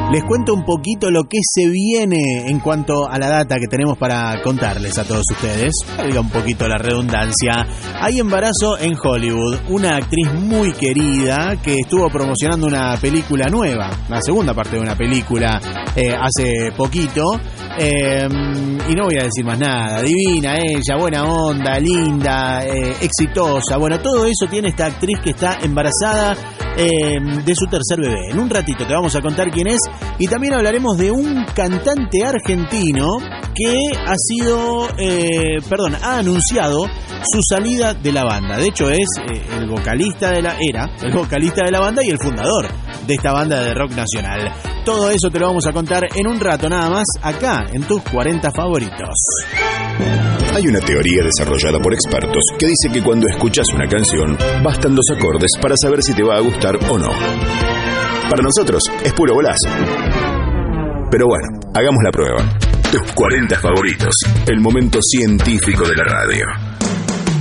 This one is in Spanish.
Les cuento un poquito lo que se viene en cuanto a la data que tenemos para contarles a todos ustedes. Valga un poquito la redundancia. Hay embarazo en Hollywood. Una actriz muy querida que estuvo promocionando una película nueva, la segunda parte de una película hace poquito. Y no voy a decir más nada. Divina ella, buena onda, linda, exitosa. Bueno, todo eso tiene esta actriz que está embarazada de su tercer bebé. En un ratito te vamos a contar quién es. Y también hablaremos de un cantante argentino que ha anunciado su salida de la banda. De hecho es el vocalista de la banda y el fundador de esta banda de rock nacional. Todo eso te lo vamos a contar en un rato nada más, acá en tus 40 favoritos. Hay una teoría desarrollada por expertos que dice que cuando escuchas una canción, bastan 2 acordes para saber si te va a gustar o no. Para nosotros es puro golazo. Pero bueno, hagamos la prueba. Tus 40 favoritos, el momento científico de la radio.